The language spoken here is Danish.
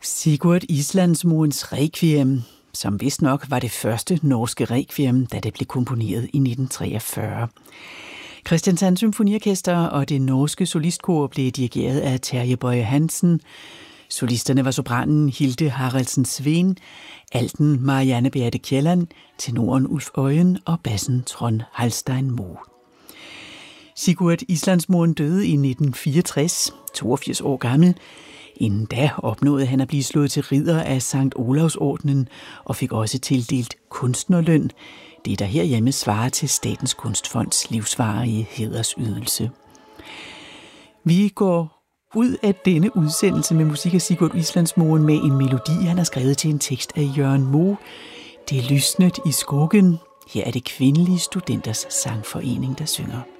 Sigurd Islandsmoens Requiem, som vist nok var det første norske requiem, da det blev komponeret i 1943. Kristiansand Symfoniorkester og det norske solistkor blev dirigeret af Terje Boye Hansen. Solisterne var sopranen Hilde Haraldsen Sveen, alten Marianne Beate Kjelland, tenoren Ulf Øyen og bassen Trond Halstein Moe. Sigurd Islandsmoen døde i 1964, 82 år gammel. Inden da opnåede han at blive slået til ridder af Sankt Olavsordenen og fik også tildelt kunstnerløn, det der herhjemme svarer til Statens Kunstfonds livsvarige hædersydelse. Vi går ud af denne udsendelse med musik af Sigurd Islandsmoen med en melodi, han har skrevet til en tekst af Jørgen Moe. Det er lysnet i skogen. Her er det Kvindelige Studenters Sangforening, der synger.